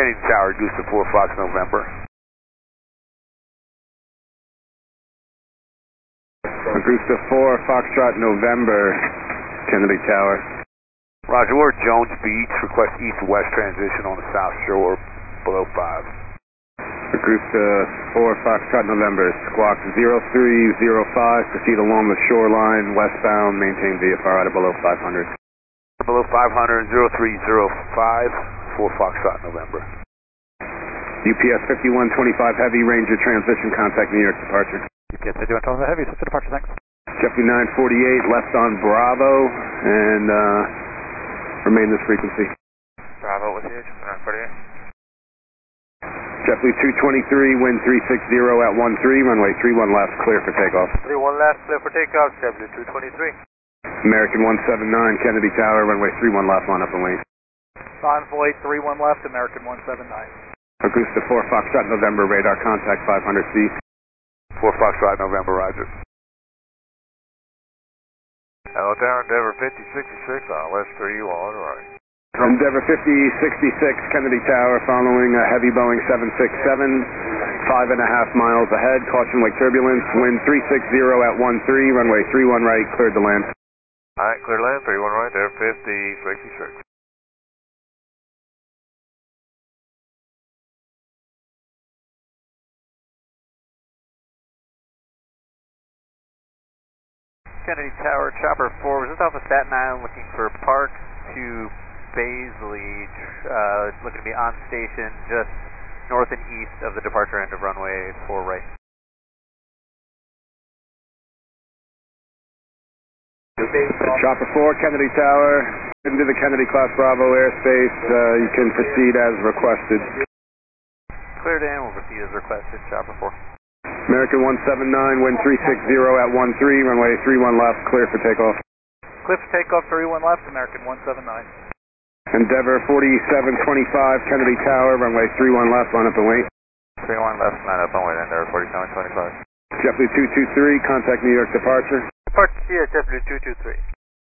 Kennedy Tower, Goose to 4 Fox November. Goose to 4 Foxtrot November, Kennedy Tower. Roger, we're at Jones Beach, request east-west transition on the south shore, below 5. Goose to 4 Foxtrot November, squawk 0305, proceed along the shoreline, westbound, maintain VFR out of below 500. Below 500, 0305, 4 Foxtrot November. UPS 5125 Heavy, Ranger transition, contact New York departure. UPS 5125 Heavy, switch to departure, thanks. JetBlue 948, left on Bravo, and remain this frequency. Bravo, what's the 948? JetBlue 223, wind 360 at 13, runway 31 left, clear for takeoff. 31 left, clear for takeoff, JetBlue 223. American 179, Kennedy Tower, runway 31 left, line up and wing. Envoy 31 left, American 179. Augusta 4 Foxtrot November, radar contact 500 feet. 4 Foxtrot November, roger. Hello, down Endeavor 5066 on West 3 on right. Endeavor 5066, Kennedy Tower, following a heavy Boeing 767, 5.5 miles ahead, caution wake turbulence, wind 360 at 13, runway 31 right, cleared to land. Alright, clear land, 31 right there, 5066. Kennedy Tower, Chopper 4, was just off of Staten Island looking for Park to Baisley, looking to be on station just north and east of the departure end of runway 4 right. Chopper 4, Kennedy Tower, into the Kennedy Class Bravo airspace, you can proceed as requested. Cleared in, we'll proceed as requested, Chopper 4. American 179, wind 360 at 13, runway 31 left, clear for takeoff. Clear for takeoff, 31 left, American 179. Endeavor 4725, Kennedy Tower, runway 31 left, line up and wait. 31 left, line up and wait, Endeavor 4725. JetBlue 223, contact New York departure. Departure here, JetBlue 223.